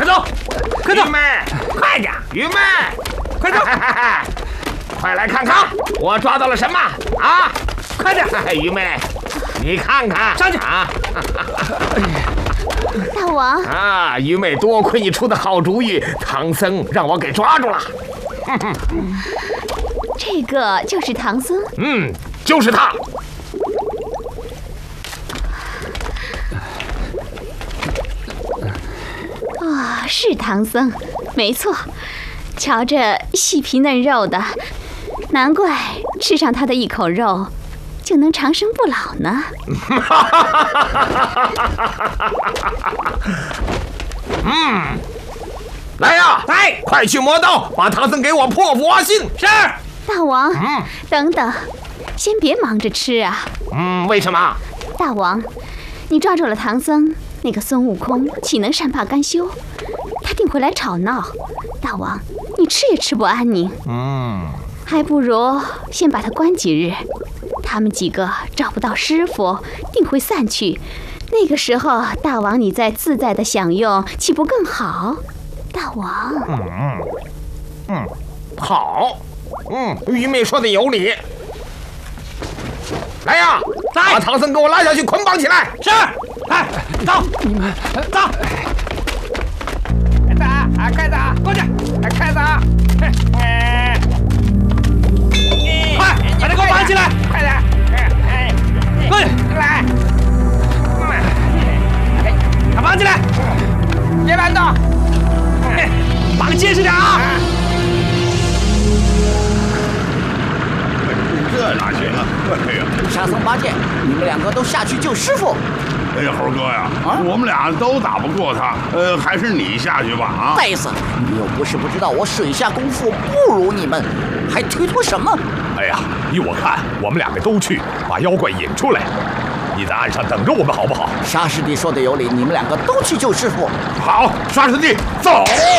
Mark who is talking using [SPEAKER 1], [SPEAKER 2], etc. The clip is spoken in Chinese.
[SPEAKER 1] 走，快走！
[SPEAKER 2] 愚昧，快点！愚昧，
[SPEAKER 1] 快走！
[SPEAKER 2] 快来看看，我抓到了什么啊！
[SPEAKER 1] 快点！
[SPEAKER 2] 愚昧，你看看，
[SPEAKER 1] 上去
[SPEAKER 2] 啊！
[SPEAKER 3] 大王
[SPEAKER 2] 啊，愚昧，多亏你出的好主意，唐僧让我给抓住了。
[SPEAKER 3] 这个就是唐僧。
[SPEAKER 2] 就是他。
[SPEAKER 3] 是唐僧，没错。瞧着细皮嫩肉的，难怪吃上他的一口肉，就能长生不老呢。
[SPEAKER 2] 来呀，
[SPEAKER 1] 来，
[SPEAKER 2] 快去磨刀，把唐僧给我破佛心。
[SPEAKER 1] 是。
[SPEAKER 3] 大王，等等，先别忙着吃啊。
[SPEAKER 2] 为什么？
[SPEAKER 3] 大王，你抓住了唐僧，那个孙悟空岂能善罢甘休？他定会来吵闹。大王，你吃也吃不安宁。还不如先把他关几日，他们几个找不到师傅，定会散去。那个时候，大王你再自在的享用，岂不更好？大王，
[SPEAKER 2] 好，愚昧说的有理。来呀，把唐僧给我拉下去，捆绑起来。
[SPEAKER 1] 是。哎，走，你们走。
[SPEAKER 4] 快走啊！快走！
[SPEAKER 1] 过去，
[SPEAKER 4] 快走！
[SPEAKER 1] 快，把他给我绑起来！
[SPEAKER 4] 快点！
[SPEAKER 1] 过去，
[SPEAKER 4] 来！
[SPEAKER 1] 把绑起来！
[SPEAKER 4] 别乱动！
[SPEAKER 1] 绑结实点啊！
[SPEAKER 5] 这哪行啊！哎呀，
[SPEAKER 6] 沙僧、八戒，你们两个都下去救师傅。
[SPEAKER 5] 哎呀，猴哥呀，我们俩都打不过他，还是你下去吧啊！
[SPEAKER 6] 呆子，你又不是不知道我水下功夫不如你们，还推脱什么？
[SPEAKER 7] 哎呀，依我看，我们两个都去把妖怪引出来。你在岸上等着我们好不好？
[SPEAKER 6] 沙师弟说的有理，你们两个都去救师傅。
[SPEAKER 5] 好，沙师弟，走。